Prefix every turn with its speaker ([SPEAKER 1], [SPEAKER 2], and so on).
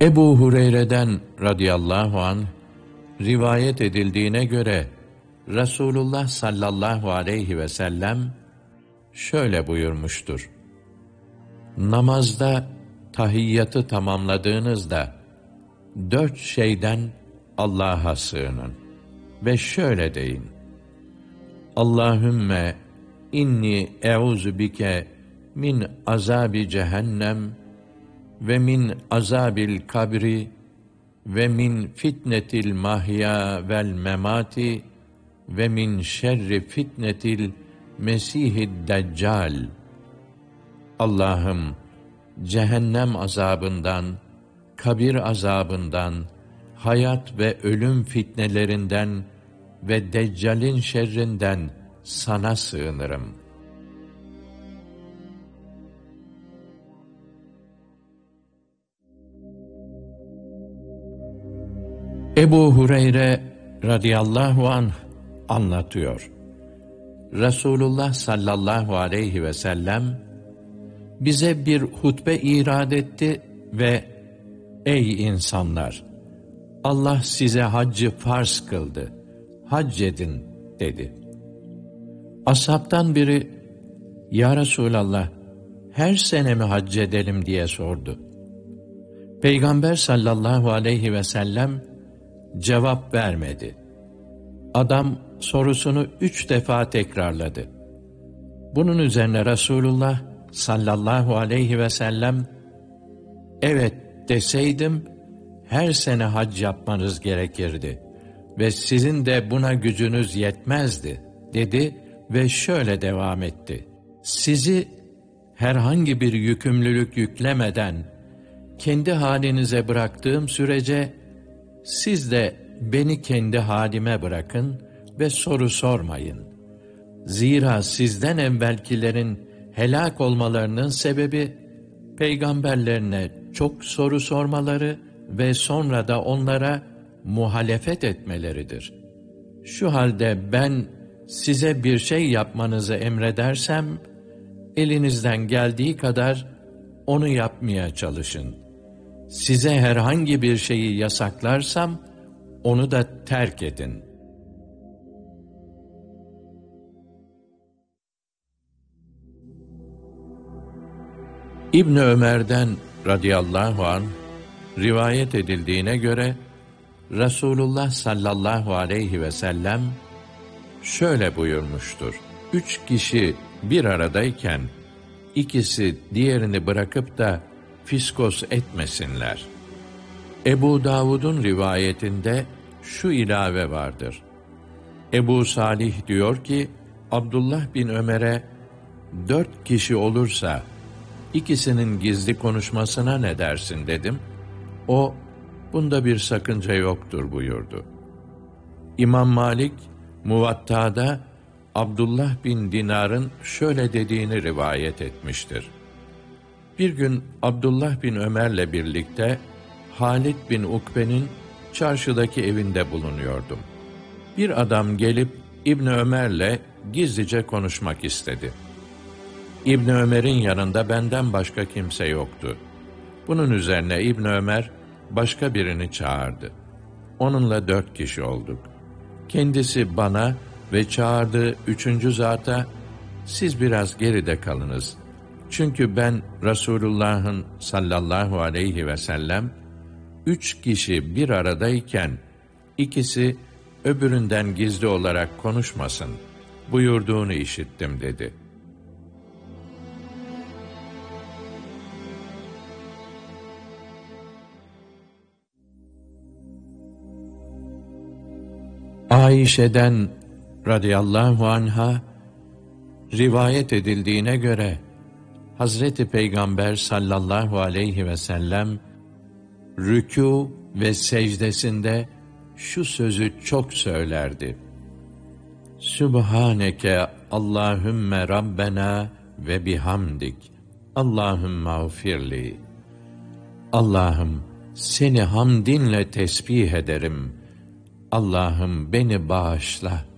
[SPEAKER 1] Ebu Hureyre'den radıyallahu anh rivayet edildiğine göre Resulullah sallallahu aleyhi ve sellem şöyle buyurmuştur: Namazda tahiyyatı tamamladığınızda 4 şeyden Allah'a sığının ve şöyle deyin: Allahümme inni euzu bike min azabi cehennem ve min azabil kabri ve min fitnetil mahya vel memati ve min şerri fitnetil mesihid deccal. Allah'ım, cehennem azabından, kabir azabından, hayat ve ölüm fitnelerinden ve Deccal'in şerrinden sana sığınırım. Ebu Hureyre radıyallahu anh anlatıyor. Resulullah sallallahu aleyhi ve sellem bize bir hutbe irad etti ve ey insanlar! Allah size haccı farz kıldı. Hac edin dedi. Ashabtan biri, ya Resulallah, her sene mi hac edelim diye sordu. Peygamber sallallahu aleyhi ve sellem cevap vermedi. Adam sorusunu 3 defa tekrarladı. Bunun üzerine Resulullah sallallahu aleyhi ve sellem, evet deseydim, her sene hac yapmanız gerekirdi ve sizin de buna gücünüz yetmezdi dedi ve şöyle devam etti. Sizi herhangi bir yükümlülük yüklemeden kendi halinize bıraktığım sürece siz de beni kendi halime bırakın ve soru sormayın. Zira sizden evvelkilerin helak olmalarının sebebi peygamberlerine çok soru sormaları ve sonra da onlara muhalefet etmeleridir. Şu halde ben size bir şey yapmanızı emredersem, elinizden geldiği kadar onu yapmaya çalışın. Size herhangi bir şeyi yasaklarsam, onu da terk edin. İbn Ömer'den radıyallahu anh rivayet edildiğine göre Resulullah sallallahu aleyhi ve sellem şöyle buyurmuştur: 3 kişi bir aradayken ikisi diğerini bırakıp da fiskos etmesinler. Ebu Davud'un rivayetinde şu ilave vardır: Ebu Salih diyor ki, Abdullah bin Ömer'e 4 kişi olursa ikisinin gizli konuşmasına ne dersin dedim. O, bunda bir sakınca yoktur buyurdu. İmam Malik, Muvatta'da Abdullah bin Dinar'ın şöyle dediğini rivayet etmiştir. Bir gün Abdullah bin Ömer'le birlikte Halid bin Ukbe'nin çarşıdaki evinde bulunuyordum. Bir adam gelip İbn Ömer'le gizlice konuşmak istedi. İbn Ömer'in yanında benden başka kimse yoktu. Bunun üzerine İbn Ömer başka birini çağırdı. Onunla 4 kişi olduk. Kendisi bana ve çağırdığı 3. zata, siz biraz geride kalınız. Çünkü ben Resulullah'ın sallallahu aleyhi ve sellem 3 kişi bir aradayken ikisi öbüründen gizli olarak konuşmasın buyurduğunu işittim dedi. Ayşe'den radıyallahu anha rivayet edildiğine göre Hazreti Peygamber sallallahu aleyhi ve sellem rükû ve secdesinde şu sözü çok söylerdi: Sübhaneke Allahümme Rabbena ve bihamdik Allahümme gfirli. Allah'ım, seni hamdinle tesbih ederim. Allah'ım beni bağışla.